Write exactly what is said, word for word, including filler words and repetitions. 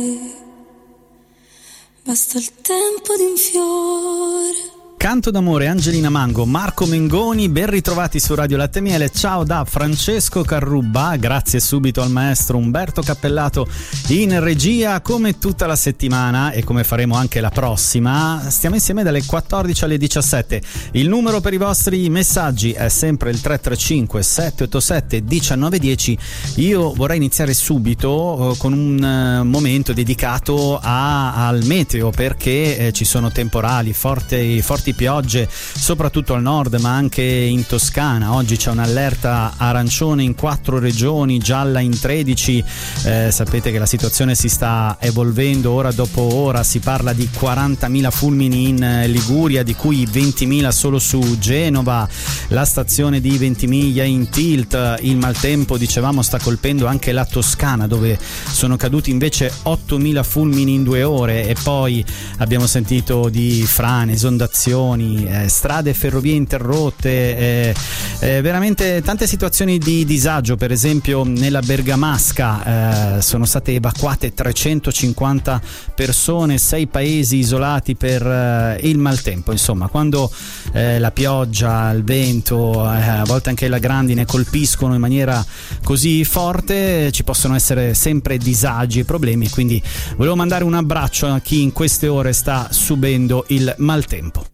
Basta il tempo di un fiore. Canto d'amore, Angelina Mango, Marco Mengoni, ben ritrovati su Radio Latte Miele. Ciao da Francesco Carrubba, grazie subito al maestro Umberto Cappellato in regia. Come tutta la settimana e come faremo anche la prossima, stiamo insieme dalle quattordici alle diciassette. Il numero per i vostri messaggi è sempre il tre tre cinque sette otto sette uno nove uno zero. Io vorrei iniziare subito con un momento dedicato a, al meteo, perché eh, ci sono temporali, forti, forti piogge soprattutto al nord, ma anche in Toscana. Oggi c'è un'allerta arancione in quattro regioni, gialla in tredici. Eh, sapete che la situazione si sta evolvendo ora dopo ora. Si parla di quarantamila fulmini in Liguria, di cui ventimila solo su Genova, la stazione di Ventimiglia in tilt. Il maltempo, dicevamo, sta colpendo anche la Toscana, dove sono caduti invece ottomila fulmini in due ore. E poi abbiamo sentito di frane, esondazioni, Eh, strade e ferrovie interrotte, eh, eh, veramente tante situazioni di disagio. Per esempio nella Bergamasca eh, sono state evacuate trecentocinquanta persone, sei paesi isolati per eh, il maltempo. Insomma, quando eh, la pioggia, il vento, eh, a volte anche la grandine colpiscono in maniera così forte, ci possono essere sempre disagi e problemi. Quindi volevo mandare un abbraccio a chi in queste ore sta subendo il maltempo.